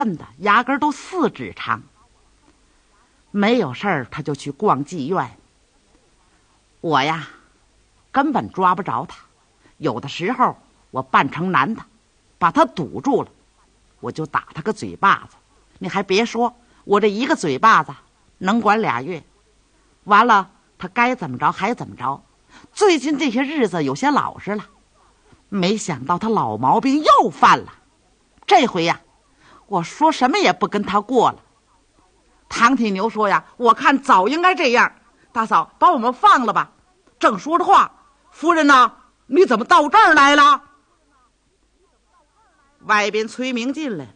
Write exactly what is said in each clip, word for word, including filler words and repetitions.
的压根都四指长。没有事儿他就去逛妓院。我呀根本抓不着他，有的时候我扮成男的把他堵住了，我就打他个嘴巴子。你还别说，我这一个嘴巴子能管俩月。完了他该怎么着还怎么着。最近这些日子有些老实了，没想到他老毛病又犯了。这回呀我说什么也不跟他过了。唐铁牛说呀，我看早应该这样，大嫂把我们放了吧。正说着话，夫人呢，你怎么到这儿来了？外边崔明进来，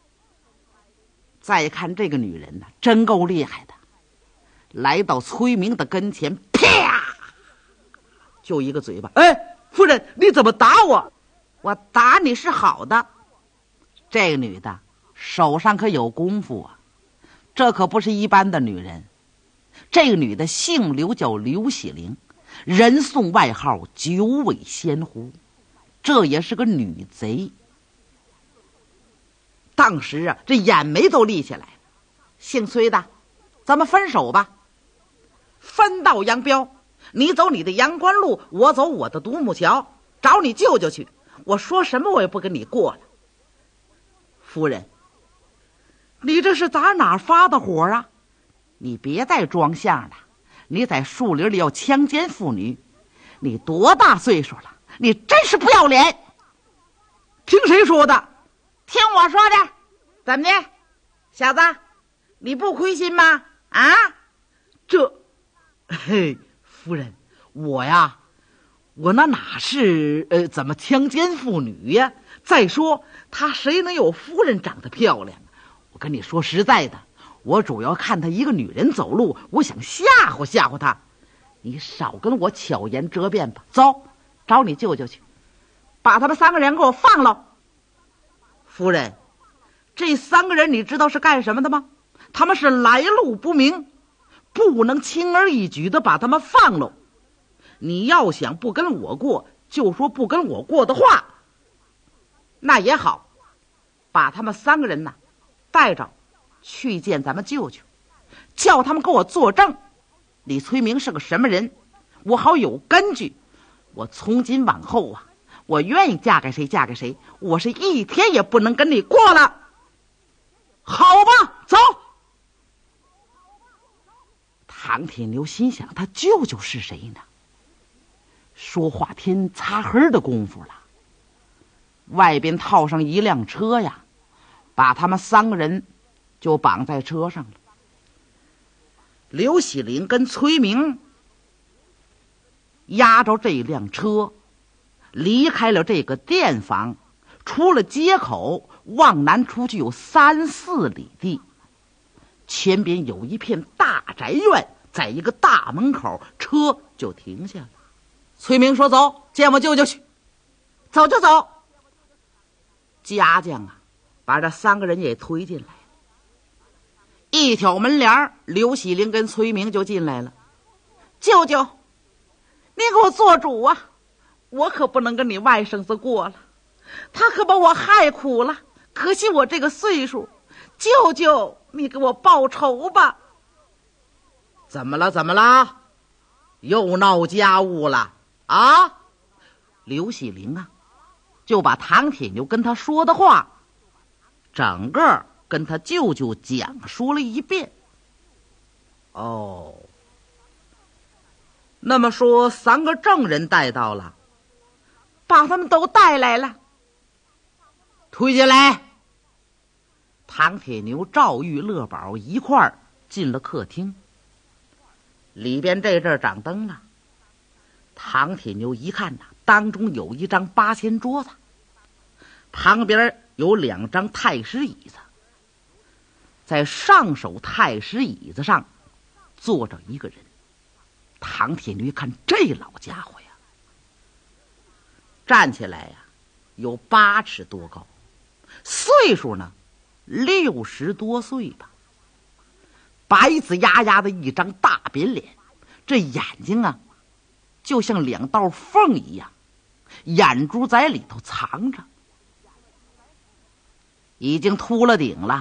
再看这个女人呢，真够厉害的。来到崔明的跟前，啪就一个嘴巴。哎，夫人你怎么打我？我打你是好的。这个女的手上可有功夫啊，这可不是一般的女人。这个女的姓刘，叫刘喜灵，人送外号九尾仙狐，这也是个女贼。当时啊这眼眉都立起来了。姓崔的，咱们分手吧。分道扬镳，你走你的阳关路，我走我的独木桥，找你舅舅去。我说什么我也不跟你过了。夫人，你这是打哪儿发的火啊？你别再装相了，你在树林里要强奸妇女，你多大岁数了？你真是不要脸！听谁说的？听我说的。怎么的，小子，你不亏心吗？啊？这，嘿，夫人，我呀，我那哪是呃怎么强奸妇女呀？再说她谁能有夫人长得漂亮？我跟你说实在的，我主要看她一个女人走路，我想吓唬吓唬她。你少跟我巧言折辩吧。走，找你舅舅去，把他们三个人给我放了。夫人，这三个人你知道是干什么的吗？他们是来路不明，不能轻而易举的把他们放了。你要想不跟我过，就说不跟我过的话。那也好，把他们三个人呢带着去见咱们舅舅，叫他们给我作证，李崔明是个什么人，我好有根据。我从今往后啊，我愿意嫁给谁嫁给谁，我是一天也不能跟你过了。好吧，走。唐铁牛心想，他舅舅是谁呢？说话天擦黑的功夫了，外边套上一辆车呀，把他们三个人就绑在车上了。刘喜林跟崔明压着这辆车离开了这个店房，出了街口，往南出去有三四里地，前边有一片大宅院，在一个大门口，车就停下了。崔明说，走，见我舅舅去。走就走。家将啊把这三个人也推进来，一挑门帘，刘喜林跟崔明就进来了。舅舅，你给我做主啊，我可不能跟你外甥子过了，他可把我害苦了，可惜我这个岁数，舅舅你给我报仇吧。怎么了怎么了？又闹家务了啊？刘喜林啊就把唐铁牛跟他说的话整个跟他舅舅讲说了一遍。哦，那么说三个证人带到了？把他们都带来了。推进来。唐铁牛、赵玉、乐宝一块儿进了客厅。里边这阵长灯了，唐铁牛一看呐，当中有一张八仙桌子，旁边有两张太师椅子，在上手太师椅子上坐着一个人。唐铁牛一看，这老家伙呀，站起来呀有八尺多高，岁数呢六十多岁吧，白子压压的一张大扁脸，这眼睛啊就像两道缝一样，眼珠在里头藏着。 已经秃了顶了。